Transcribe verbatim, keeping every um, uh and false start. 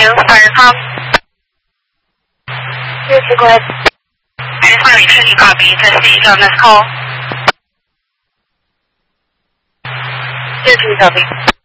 fire com. Yes, go ahead. I just want to make sure you copy the stage on this call. Yes, please copy.